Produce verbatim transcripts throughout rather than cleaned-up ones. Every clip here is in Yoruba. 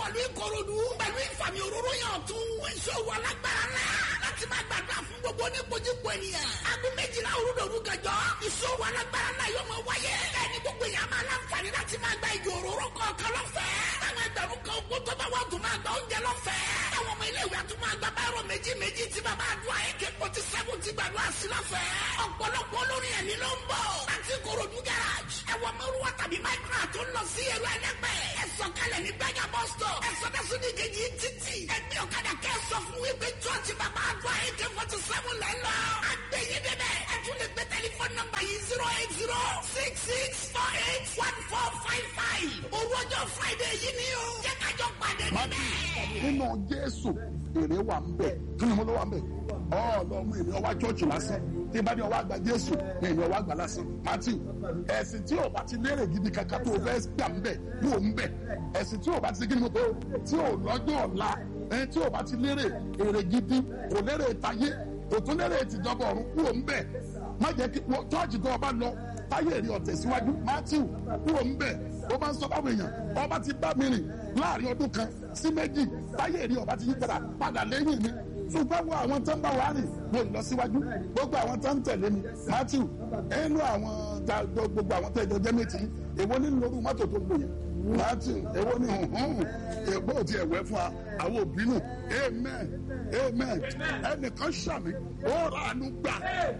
wọ̀lú Ìkòròdú pẹ̀lú ìfàmì òróró yàn tún ìṣòro alágbára ńlá láti máa gbàdúrà fún gbogbo oníkojúkọ ènìyàn. aago méjìlá òrùdòrú gànjọ́ ìṣòro alágbára ńlá yóò máa wáyé. ẹni gbogbo èèyàn máa láǹfààní láti máa gba ìjọ òróró kọ̀ọ̀kan lọ́fẹ̀ẹ́. táwọn ẹgbẹ̀rún kan ogun tó bá wà tún máa gba oúnjẹ lọ́fẹ̀ẹ́. táwọn ọmọ ilé ìwé àtúmọ̀ àgbà báyọ̀ méjì méjì tí bàbá àdúrà A K forty-seven ti gbàdúrà sí lọ́fẹ̀ẹ́. ọ̀pọ̀lọpọ̀ olórin ẹ̀mí ló ń bọ̀. láti Ìkòròdú garage ẹ̀wọ̀n mẹ́rùwá tàbí máìkúrà tó ń lọ sí ẹ̀rọ ẹlẹ́gbẹ̀. ẹ sọ̀kalẹ̀ ní gbẹ́gà bus stop. ẹ sọ dẹ́sùn ní kejì títì. ẹgbẹ́ ọ̀kadà kẹ́ ẹ sọ fún wípé chọ́ọ̀chì bàbá àdúrà A K forty-seven lẹ́ lọ. àgbẹ̀yìn dẹ́dẹ́ ẹ tún lè gbé tẹlifóònù nọ́mbà yìí zero eight zero six six four eight one four five five. owó ọjọ́ Friday yìí ni o. jẹ́ kájọ pàdé níbẹ̀. nínú Jésù èrè wà ń bẹ kí ni mo ló wà ń bẹ ọlọmọ ènìyàn wá chọọchì lásán tí bá ní ọwọ́ àgbà Jésù ní ènìyàn wá àgbà lásán Matthew ẹ̀sìn tí ò bá ti lérè gidi kankan tó o fẹ́ gbà ń bẹ yóò ń bẹ ẹ̀sìn tí ò bá ti ṣe kí ni mo tó tí ò lọ́jọ́ ọ̀la ẹ̀ tí ò bá ti lérè èrè gidi kò lérè tayé kò tún lérè tìjọba ọ̀run kúrò ń bẹ má jẹ́ kí chọọchì tó o bá lọ táyé èrè ọ̀tẹ̀ síwájú Matthew kúrò ń bẹ ó bá ń sọ báwo èèyàn ọba ti bá mi rìn láàrin ọdún kan sí méjì táyé èrè ọba ti yí padà padà lẹ́yìn mi ṣùgbọ́n wo àwọn tó ń bá wa rìn mo lọ síwájú gbogbo àwọn tó ń tẹ̀lé mi Matthew ẹnu àwọn gbogbo àwọn tó ẹjọ jẹ́ méjì èwo nínú lórí mọ́tò tó ń lò yẹn Matthew èwo ní hùhùn ègbó ò ti ẹ̀wẹ́ fún wa àwọn òbí nù amen amen ẹnìkan ṣàmì ó rà ánú gbà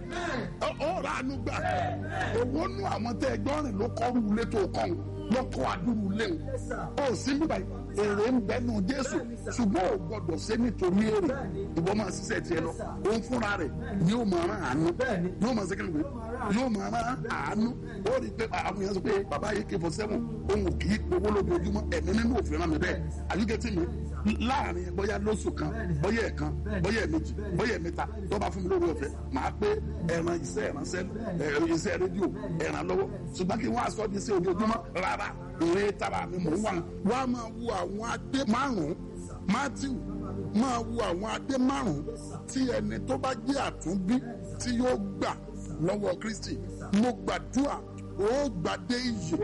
ó rà ánú gbà èwo nù àwọn tó ẹjọ rìn ló kọ́ rú ilé tó kọ́ lọ́kọ́ àdúrú léwu ó sì ń bíbáyìí èrè ń bẹnu Jésù ṣùgbọ́n ò gbọdọ̀ ṣe nítorí èrè ìwọ máa ṣiṣẹ́ tiẹ̀ lọ òun fúnra rẹ̀ ni ó máa rán àánú yóò máa ṣẹ́kẹ́ lóore yóò máa rán àánú ó rí i pé àwọn èèyàn sọ pé bàbá A K forty-seven òun kì í powó lójoojúmọ́ ẹ̀mí nínú òfin rán mi bẹ́ẹ̀ àyùkẹ́tì mi láàrin bóyá lóṣù kan bóyá ẹ̀kan bóyá ẹ̀mejì bóyá ẹ̀mẹ́ta tó bá fún mi lórí ọ̀fẹ́ màá pé ẹ̀ràn iṣẹ́ ìránṣẹ́ iṣẹ́ rédíò ẹ̀ràn lọ́wọ́ ṣùgbọ́n kí wọ́n aṣọ di iṣẹ́ ojoojúmọ́ rárá ìrè tara mi mò ń wà wá máa wo àwọn adé márùn-ún Matthew máa wo àwọn adé márùn-ún tí ẹni tó bá jẹ́ àtúnbí tí yóò gbà lọ́wọ́ Kristi mo gbàdúrà ó gbàdé iyè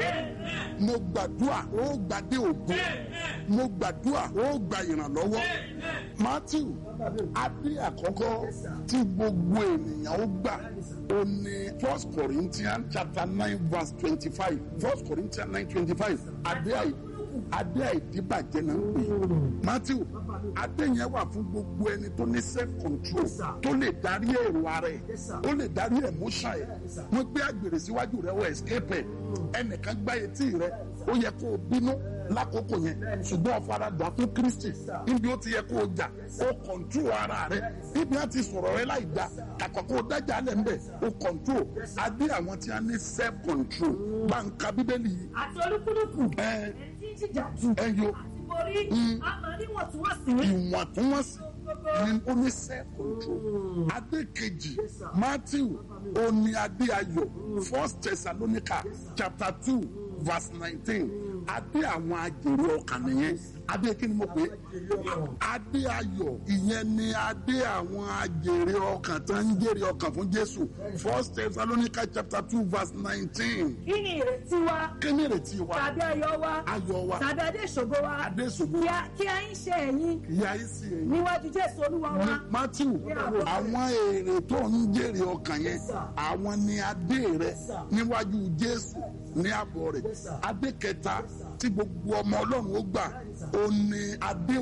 mo gbàdúrà ó gbàdé ògo mo gbàdúrà ó gba ìrànlọ́wọ́ Matthew adé àkọ́kọ́ tí gbogbo ènìyàn ó gbà ó ní First Corinthians chapter nine verse twenty-five First Corinthians nine twenty-five adé àìdí adé àìdíbàjẹ́ náà ń pè Matthew adé yẹn wà fún gbogbo ẹni tó ní self control tó lè darí èrò ara ẹ̀ ó lè darí emotion ẹ̀ wọ́n gbé àgbèrè síwájú rẹ̀ ó escape ẹ̀ ẹnìkan gbá etí rẹ̀ ó yẹ kó o bínú lákòókò yẹn ṣùgbọ́n ọ̀faradà fún Kristi níbi ó ti yẹ kó o jà ó control ara rẹ̀ níbi á ti sọ̀rọ̀ rẹ̀ láì dá kàkà kó o dájà lẹ̀ ńbẹ̀ ó control adé àwọn tí a ní self control bá ń ka Bíbélì yìí. àti olúkúlùkù ẹ̀ jíjà jù ẹyọ borí àmọ́ níwọ̀ntúnwọ̀nsì. ìwọ̀ntúnwọ̀nsì ni ó ní self control. adé kejì Matthew ó ní adé ayọ̀ First Thessalonica chapter two verse nineteen adé àwọn àjèrè ọkàn nìyẹn adé kí ni mo pè é adé ayọ̀ ìyẹn ni adé àwọn àjèrè ọkàn tó ń jèrè ọkàn fún Jésù First Thessalonica chapter two verse nineteen. kí ni ìrètí wa. kí ni ìrètí wa. tàbí ayọ̀ wa. ayọ̀ wa. tàbí adé ìṣògo wa. adé ìṣògo wa. kí a ń ṣe ẹ̀yìn. kí a ń ṣe ẹ̀yìn. níwájú Jésù Olúwa wa. Matthew àwọn èrè tó ń jèrè ọkàn yẹn àwọn ni adé rẹ níwájú Jésù ní àbọ̀ rẹ̀ adé kẹta tí gbogbo ọmọ Ọlọ́run ó gbà ó ní adé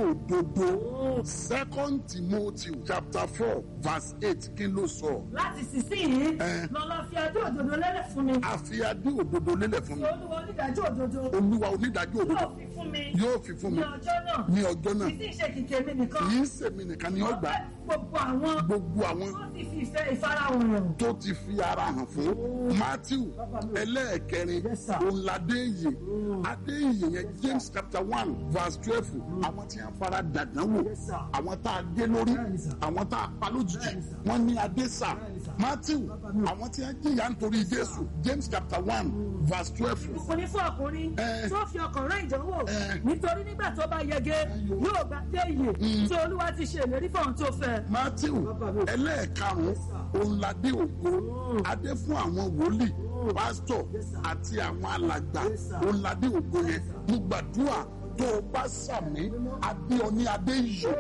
òdodo Second Timothy chapter four verse eight kí ló sọ. láti sísìnyí lọ́lọ́ fi adé òdodo lélẹ̀ fún mi. a fi adé òdodo lélẹ̀ fún mi. Olúwa onídàájọ́ òdodo. Olúwa onídàájọ́ òdodo. yóò fi fún mi. yóò fi fún mi. ní ọjọ́ náà. ní ọjọ́ náà. kì í ṣe kìkì mi nìkan. kì í ṣe mi nìkan ni ó gbà. gbogbo àwọn. gbogbo àwọn. tó ti fi ìfẹ́ ìfarahàn hàn. tó ti fi ara hàn fún Matthew ẹlẹ́ẹ̀kẹrin òǹladé yìí adé yìí yẹn James chapter one verse twelve àwọn tí wọ́n fara dàdánwò àwọn tá a gé lórí àwọn tá a pa lójijì wọ́n ní adé sà Matthew àwọn tí wọ́n jìyà nítorí Jésù James chapter one verse twelve. ọkùnrin fún ọkùnrin tó fi ọkàn rán ìdánwò nítorí nígbà tó bá yege yóò gbà dé iyè tí Olúwa ti ṣe ìlérí fún ohun tó fẹ́. Matthew ẹlẹ́ẹ̀karùn-ún òǹladé ògo adé fún àwọn wòlíì pásítọ̀ àti àwọn alàgbà òǹladé ògo yẹn mo gbàdúrà tó o bá sàmì adé ọ ní adé iyọ̀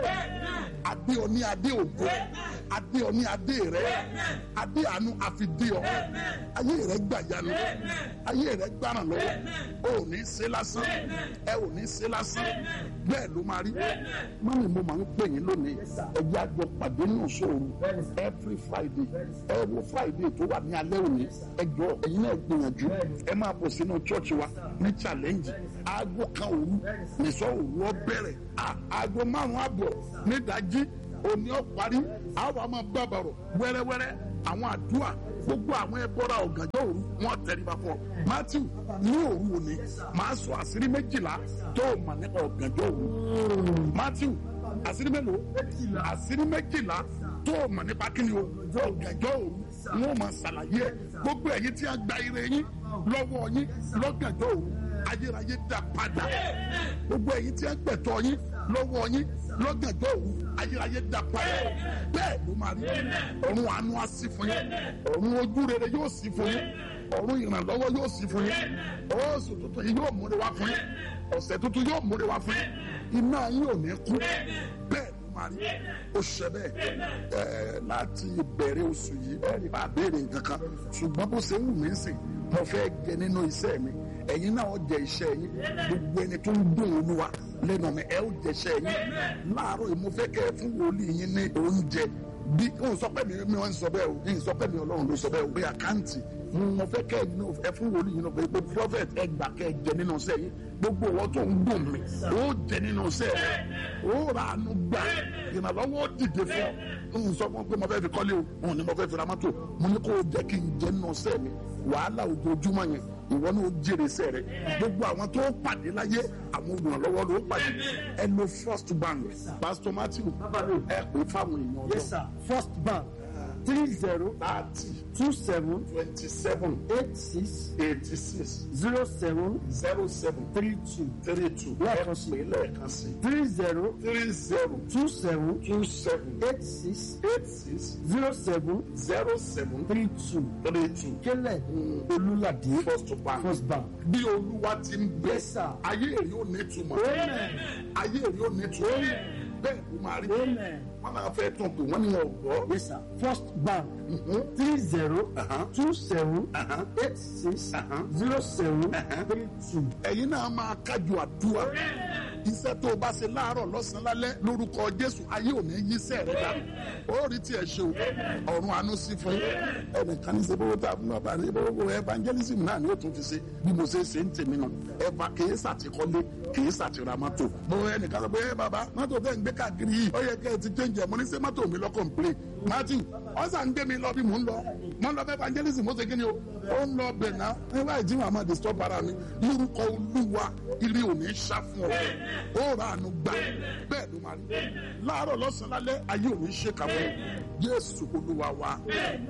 adé ọ ní adé ògo adé ọ ní adé rẹ adé àánú àfi dé ọ ayé rẹ gbà yanu ayé rẹ gbàràn lọ́wọ́ o ò ní ṣe lásán ẹ ò ní ṣe lásán bẹ́ẹ̀ ló máa rí mọ́mí mo máa ń pè yín lónìí ẹ̀jẹ̀ àjọ pàdé náà sóòrù every friday ẹ wo friday tó wà ní alẹ́ òní ẹjọ́ ẹ̀yin náà gbìyànjú ẹ máa bọ̀ sínú church wa ní challenge aago kan òru nìṣọ́ òru ọ bẹ̀rẹ̀ aago márùn-ún àbọ̀ nídàájí òní ọ parí àwọn máa bá bàrọ̀ wẹ́rẹ́wẹ́rẹ́ àwọn àdúrà gbogbo àwọn ẹbọra ọ̀gànjọ́ òru wọn tẹríba fún ọ matthew ní òru òní máa sọ àṣírí méjìlá tó o mà nípa ọ̀gànjọ́ òru matthew àṣírí mélòó àṣírí méjìlá tó o mà nípa kíni o ọ̀gànjọ́ òru wọn máa ṣàlàyé ẹ gbogbo ẹ̀yin tí a gba ire yín lọ́wọ́ yín lọ́gànjọ́ òru ayérayé dá padà gbogbo ẹ̀yin tí a gbẹ̀tọ́ yín lọ́wọ́ yín lọ́gànjọ́ òru ayérayé dá padà bẹ́ẹ̀ ló máa rí ọ̀run àánú á sí fún yín ọ̀run ojú rere yóò sí fún yín ọ̀run ìrànlọ́wọ́ yóò sí fún yín oṣù tuntun yìí yóò múre wá fún yín ọ̀sẹ̀ tuntun yóò múre wá fún yín iná yín ò ní kú bẹ́ẹ̀ ló máa rí ó ṣe bẹ́ẹ̀ ẹ̀ láti ìbẹ̀rẹ̀ oṣù yìí ẹ̀rí bá béèrè nǹkan kan ṣùgbọ́n bó ṣe ń wù mí sìn mo fẹ́ jẹ nínú iṣẹ́ mi ẹ̀yin náà ó jẹ iṣẹ́ yín gbogbo ẹni tó ń dùn olúwa lẹ́nu mi ẹ ó jẹ iṣẹ́ yín láàárọ̀ yìí mo fẹ́ kẹ́ ẹ fún wòlíì yín ní oúnjẹ bí òun sọ pé mi mi wọ́n ń sọ bẹ́ẹ̀ o bí n sọ pé mi ọlọ́run ló sọ bẹ́ẹ̀ o bí àkáǹtì mo fẹ́ kẹ́ ẹ fún wòlíì yín náà pé prophet ẹ gbà kẹ́ ẹ jẹ nínú iṣẹ́ yín gbogbo ìwọ tó ń dùn mí ó jẹ nínú iṣẹ́ rẹ ó ra àánú gbà ìrànlọ́wọ́ ó dìde fún ọ n sọ fún pé mo fẹ́ fi kọ́lé o òun ni mo fẹ́ fi ra mọ́tò mo ní kó o jẹ́ kí n jẹ nínú iṣẹ́ mi wàhálà ojoojúmọ́ yẹn ìwọ náà ó jèrè iṣẹ́ rẹ gbogbo àwọn tó pàdé láyé àwọn olùrànlọ́wọ́ ló pàdé ẹ lo first bank pastor matthew ẹ pè fáwọn èèyàn ọjọ́. Yes sir, first bank three zero thirty two seven twenty seven eight six eighty six zero seven zero seven three two three two ẹ lẹ́ẹ̀kan sí pè lẹ́ẹ̀kan sí three zero three zero two seven two seven eight six eight six zero seven zero seven three two three two kélẹ̀ olúladé first bank. first bank. bí olúwa ti ń bẹ Yes, sir. ayé èrè ò ní túmọ̀ Amen. ayé èrè ò ní túmọ̀ bẹ́ẹ̀ ló máa rí Amen. wọn náà fẹ́ tún pé wọ́n ní wọn gbọ́. Yes sir, first bank three zero Uh-huh. two seven Uh-huh. eight six Uh-huh. zero seven Uh-huh. three two. ẹ̀yin náà máa kájú àdúrà iṣẹ́ tó o bá ṣe láàárọ̀ lọ́sàn-án lálẹ́ lórúkọ jésù ayé ò ní yí iṣẹ́ rẹ dànù ó rí tiẹ̀ ṣe o ọ̀run àánú sí fún yín ẹnìkan ní sẹ́bọ̀wọ́ tá a fún bàbá rẹ bọ́wọ́ evangelism náà ni ó tún fi ṣe bí mo ṣe ṣe ń tèmi náà ẹ̀fà kìí ṣàtìkọ́lé kìí ṣàtìra mọ́tò mo ẹnìkan sọ pé ẹ bàbá mọ́tò tẹ̀ ń gbé káàkiri yìí ó yẹ kẹ́ ẹ ti change ẹ̀ mo ní ṣe mọ́tò mi lọ́kọ̀ ń play matthew ọ̀sà ń gbé mi lọ bí mò ń lọ mo ń lọ bẹ́ẹ̀ evangelism ó ṣe kí ni o ó ń lọ bẹ̀ náà ẹ báyìí tí màmá disturb ara mi lórúkọ olúwa ire ò ní ṣá fún ọ ó ra àánú gbà bẹ́ẹ̀ ló máa rí láàárọ̀ lọ́sàn-án lálẹ́ ayé ò ní ṣe kàwé jésù olúwa wa